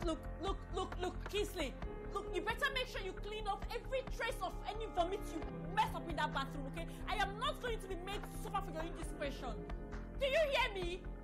Look, Kingsley. Look, you better make sure you clean up every trace of any vomit you mess up in that bathroom, okay? I am not going to be made to suffer for your indiscretion. Do you hear me?